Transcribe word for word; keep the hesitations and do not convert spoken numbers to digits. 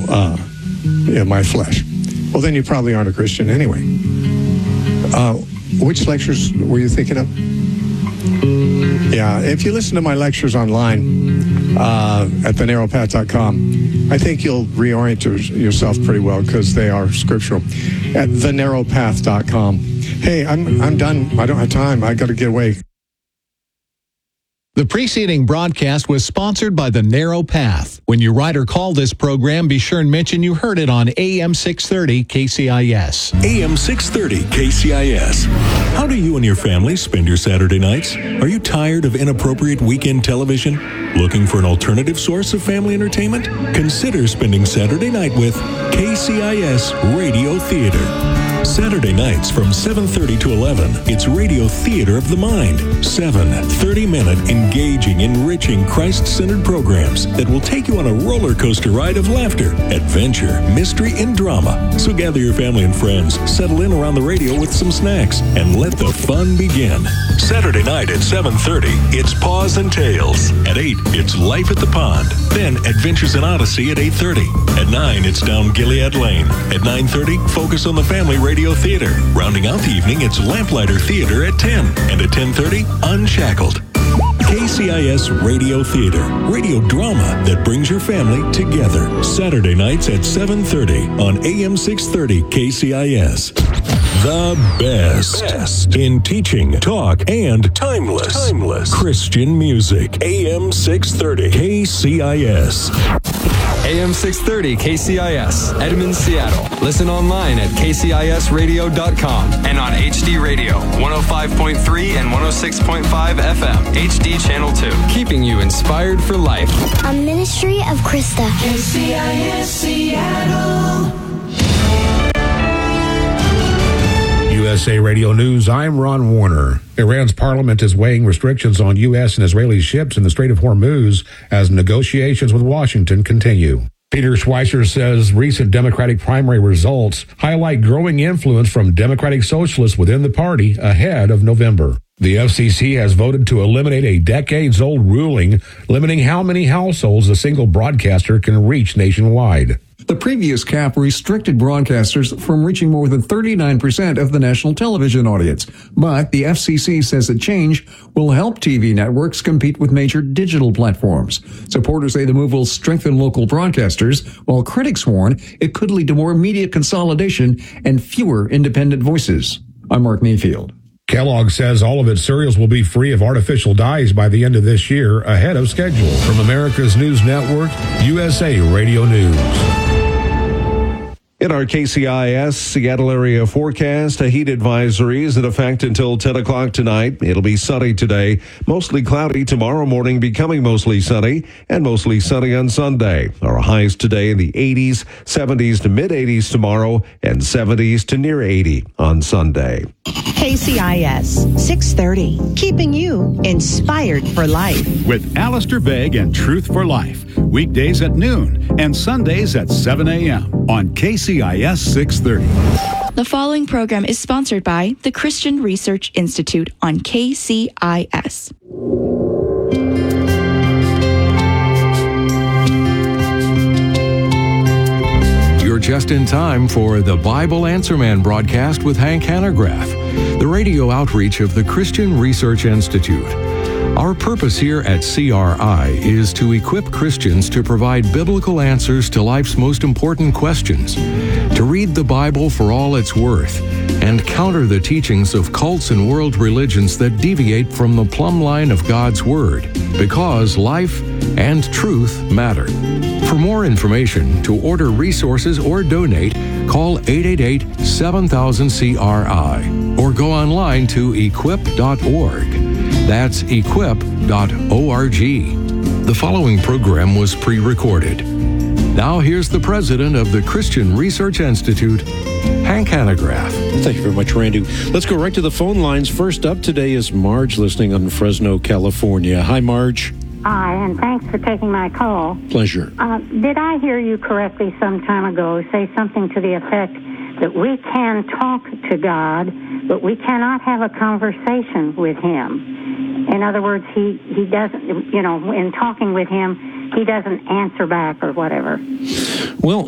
uh, in my flesh. Well, then you probably aren't a Christian anyway. Uh, which lectures were you thinking of? Yeah, if you listen to my lectures online uh, at the narrow path dot com, I think you'll reorient yourself pretty well because they are scriptural. At the narrow path dot com. Hey, I'm I'm done. I don't have time. I got to get away. The preceding broadcast was sponsored by The Narrow Path. When you write or call this program, be sure and mention you heard it on A M six thirty K C I S. A M six thirty K C I S. How do you and your family spend your Saturday nights? Are you tired of inappropriate weekend television? Looking for an alternative source of family entertainment? Consider spending Saturday night with K C I S Radio Theater. Saturday nights from seven thirty to eleven, it's Radio Theater of the Mind. Seven thirty-minute, engaging, enriching, Christ-centered programs that will take you on a roller coaster ride of laughter, adventure, mystery, and drama. So gather your family and friends, settle in around the radio with some snacks, and let the fun begin. Saturday night at seven thirty, it's Paws and Tales. At eight, it's Life at the Pond. Then Adventures in Odyssey at eight thirty. At nine, it's Down Gilead Lane. At nine thirty, Focus on the Family Radio Theater. Rounding out the evening, it's Lamplighter Theater at ten. And at ten thirty, Unshackled. K C I S Radio Theater. Radio drama that brings your family together. Saturday nights at seven thirty on A M six thirty K C I S. The best, best in teaching, talk, and timeless, timeless Christian music. A M six thirty K C I S. A M six thirty K C I S, Edmond, Seattle. Listen online at K C I S radio dot com and on H D Radio, one oh five point three and one oh six point five F M, H D Channel two. Keeping you inspired for life. A ministry of Krista. K C I S Seattle. U S A Radio News, I'm Ron Warner. Iran's parliament is weighing restrictions on U S and Israeli ships in the Strait of Hormuz as negotiations with Washington continue. Peter Schweizer says recent Democratic primary results highlight growing influence from Democratic socialists within the party ahead of November. The F C C has voted to eliminate a decades-old ruling limiting how many households a single broadcaster can reach nationwide. The previous cap restricted broadcasters from reaching more than thirty-nine percent of the national television audience. But the F C C says the change will help T V networks compete with major digital platforms. Supporters say the move will strengthen local broadcasters, while critics warn it could lead to more media consolidation and fewer independent voices. I'm Mark Mayfield. Kellogg says all of its cereals will be free of artificial dyes by the end of this year, ahead of schedule. From America's News Network, U S A Radio News. In our K C I S Seattle area forecast, a heat advisory is in effect until ten o'clock tonight. It'll be sunny today, mostly cloudy tomorrow morning, becoming mostly sunny, and mostly sunny on Sunday. Our highs today in the eighties, seventies to mid-eighties tomorrow, and seventies to near eighty on Sunday. K C I S six thirty, keeping you inspired for life. With Alistair Begg and Truth for Life, weekdays at noon and Sundays at seven a.m. on K C I S six thirty. The following program is sponsored by the Christian Research Institute on K C I S. You're just in time for the Bible Answer Man broadcast with Hank Hanegraaff, the radio outreach of the Christian Research Institute. Our purpose here at C R I is to equip Christians to provide biblical answers to life's most important questions, to read the Bible for all it's worth, and counter the teachings of cults and world religions that deviate from the plumb line of God's Word, because life and truth matter. For more information, to order resources or donate, call eight eight eight, seven thousand C R I or go online to equip dot org. That's equip dot org. The following program was pre-recorded. Now here's the president of the Christian Research Institute, Hank Hanegraaff. Thank you very much, Randy. Let's go right to the phone lines. First up today is Marge, listening on Fresno, California. Hi, Marge. Hi, and thanks for taking my call. Pleasure. Uh, did I hear you correctly some time ago say something to the effect that we can talk to God, but we cannot have a conversation with Him? In other words, he, he doesn't, you know, in talking with Him, He doesn't answer back or whatever. Well,